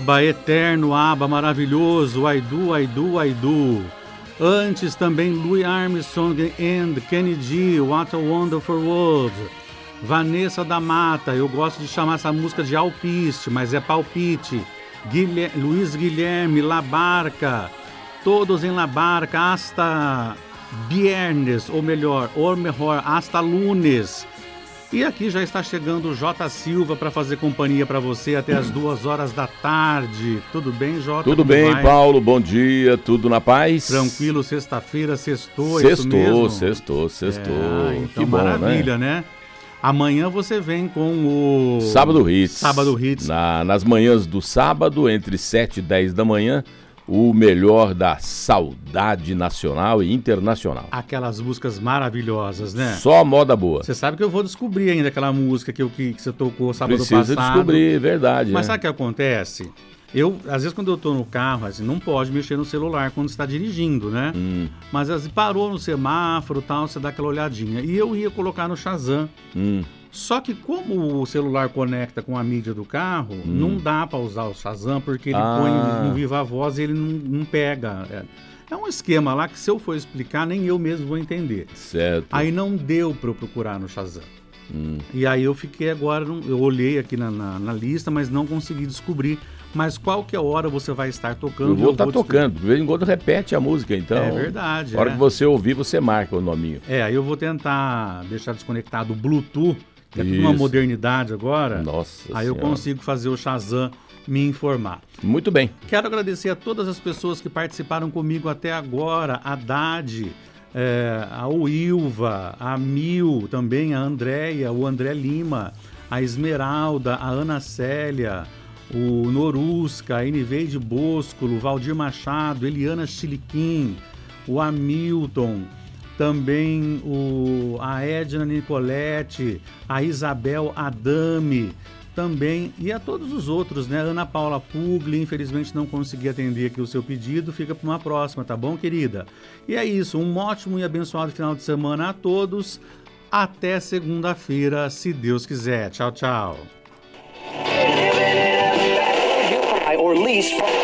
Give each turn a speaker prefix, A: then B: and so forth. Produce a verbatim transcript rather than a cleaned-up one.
A: ABBA, eterno ABBA, maravilhoso, I do, I do, I do. Antes também Louis Armstrong and Kenny G, What a Wonderful World. Vanessa da Mata, eu gosto de chamar essa música de alpiste, mas é palpite. Guilher- Luiz Guilherme, La Barca, todos em La Barca, hasta viernes, ou melhor, ou melhor, hasta lunes. E aqui já está chegando o J. Silva para fazer companhia para você até as duas horas da tarde. Tudo bem, Jota?
B: Tudo
A: Como
B: bem,
A: vai?
B: Paulo, bom dia, tudo na paz?
A: Tranquilo, sexta-feira, sextou, é isso
B: Sextou,
A: mesmo?
B: sextou, sextou.
A: É, então,
B: que bom,
A: maravilha,
B: né?
A: né? Amanhã você vem com o...
B: Sábado Hits.
A: Sábado Hits.
B: Na, nas manhãs do sábado, entre sete e dez da manhã, o melhor da saudade nacional e internacional.
A: Aquelas músicas maravilhosas, né?
B: Só moda boa.
A: Você sabe que eu vou descobrir ainda aquela música que, eu, que, que você tocou sábado
B: Precisa
A: passado.
B: descobrir, verdade.
A: Mas
B: né?
A: sabe o que acontece? Eu, às vezes, quando eu tô no carro, assim, não pode mexer no celular quando está dirigindo, né?
B: Hum,
A: Mas às vezes parou no semáforo e tal, você dá aquela olhadinha. E eu ia colocar no Shazam.
B: hum.
A: Só que como o celular conecta com a mídia do carro, não dá para usar o Shazam, porque ele
B: Ah.
A: põe no viva voz e ele não, não pega. É, é um esquema lá que, se eu for explicar, nem eu mesmo vou entender.
B: Certo.
A: Aí não deu para eu procurar no Shazam.
B: Hum.
A: E aí eu fiquei agora, não- eu olhei aqui na, na, na lista, mas não consegui descobrir. Mas qualquer hora você vai estar tocando.
B: Eu vou estar
A: descobrir.
B: tocando. De vez em quando repete a música, então.
A: É verdade.
B: Na hora
A: é.
B: que você ouvir, você marca o nominho.
A: É, aí eu vou tentar deixar desconectado o Bluetooth, que é tudo uma
B: Isso.
A: modernidade agora.
B: Nossa
A: Aí eu
B: Senhora.
A: consigo fazer o Shazam me informar.
B: Muito bem.
A: Quero agradecer a todas as pessoas que participaram comigo até agora. A Dade, é, a Wilva, a Mil, também a Andréia, o André Lima, a Esmeralda, a Ana Célia, o Norusca, a Eniveide Boscolo, o Valdir Machado, Eliana Chiliquim, o Hamilton, também o, a Edna Nicolete, a Isabel Adame, também, e a todos os outros, né? Ana Paula Pugli, infelizmente não consegui atender aqui o seu pedido, fica para uma próxima, tá bom, querida? E é isso, um ótimo e abençoado final de semana a todos, até segunda-feira, se Deus quiser. Tchau, tchau.
C: Or lease from